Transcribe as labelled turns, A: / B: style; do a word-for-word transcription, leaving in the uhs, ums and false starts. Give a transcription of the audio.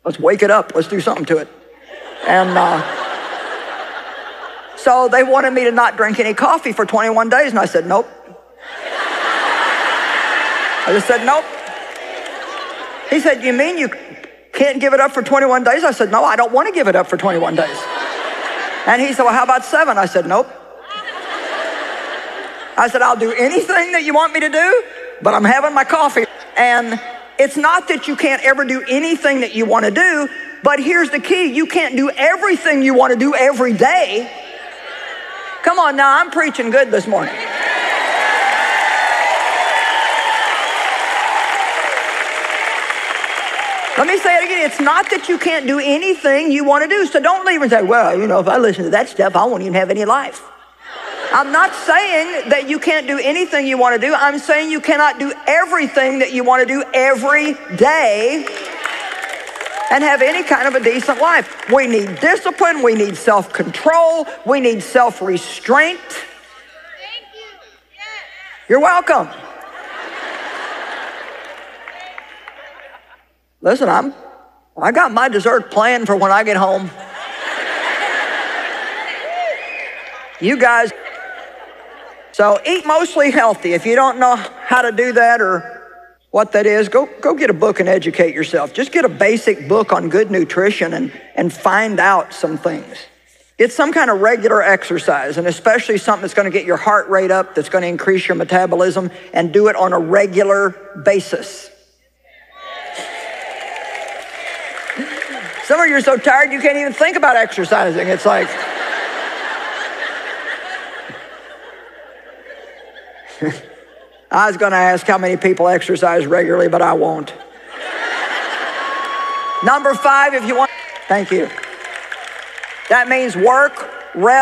A: Let's wake it up. Let's do something to it. And uh, so they wanted me to not drink any coffee for twenty-one days, and I said, nope. I just said, nope. He said, you mean you can't give it up for twenty-one days? I said, no, I don't want to give it up for twenty-one days. And he said, well, how about seven? I said, nope. I said, I'll do anything that you want me to do, but I'm having my coffee. And it's not that you can't ever do anything that you want to do, but here's the key. You can't do everything you want to do every day. Come on now, I'm preaching good this morning. Let me say it again. It's not that you can't do anything you want to do. So don't leave and say, well, you know, if I listen to that stuff, I won't even have any life. I'm not saying that you can't do anything you want to do. I'm saying you cannot do everything that you want to do every day and have any kind of a decent life. We need discipline. We need self-control. We need self-restraint. You're welcome. Listen, I'm, I got my dessert planned for when I get home. You guys, so eat mostly healthy. If you don't know how to do that or what that is, go, go get a book and educate yourself. Just get a basic book on good nutrition and, and find out some things. Get some kind of regular exercise, and especially something that's going to get your heart rate up, that's going to increase your metabolism, and do it on a regular basis. Some of you are so tired you can't even think about exercising. It's like, I was going to ask how many people exercise regularly, but I won't. Number five, if you want, thank you. That means work, rest.